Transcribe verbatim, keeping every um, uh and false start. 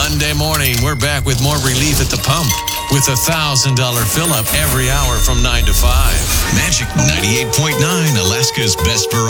Monday morning, we're back with more relief at the pump with a one thousand dollars fill-up every hour from nine to five. Magic ninety-eight point nine, Alaska's best variety.